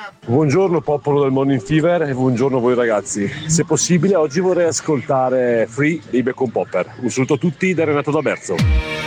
Buongiorno popolo del Morning Fever e buongiorno a voi ragazzi. Se possibile oggi vorrei ascoltare Free dei Bacon Popper. Un saluto a tutti da Renato D'Aberzo.